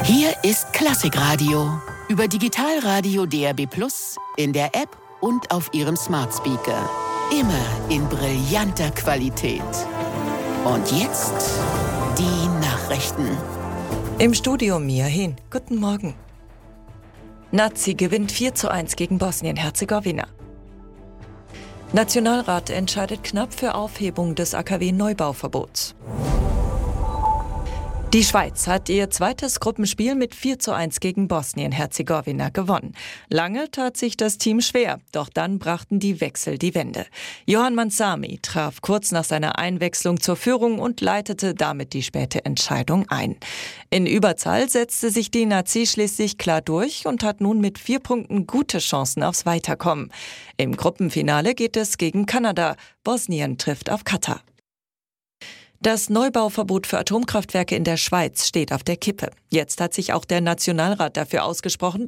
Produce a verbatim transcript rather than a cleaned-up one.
Hier ist Klassikradio über Digitalradio D R B Plus, in der App und auf Ihrem Smart Speaker. Immer in brillanter Qualität. Und jetzt die Nachrichten. Im Studio Mia Hin. Guten Morgen. Nazi gewinnt vier zu eins gegen Bosnien-Herzegowina. Nationalrat entscheidet knapp für Aufhebung des A K W-Neubauverbots. Die Schweiz hat ihr zweites Gruppenspiel mit vier zu eins gegen Bosnien-Herzegowina gewonnen. Lange tat sich das Team schwer, doch dann brachten die Wechsel die Wende. Johan Mansami traf kurz nach seiner Einwechslung zur Führung und leitete damit die späte Entscheidung ein. In Überzahl setzte sich die Nazi schließlich klar durch und hat nun mit vier Punkten gute Chancen aufs Weiterkommen. Im Gruppenfinale geht es gegen Kanada. Bosnien trifft auf Katar. Das Neubauverbot für Atomkraftwerke in der Schweiz steht auf der Kippe. Jetzt hat sich auch der Nationalrat dafür ausgesprochen,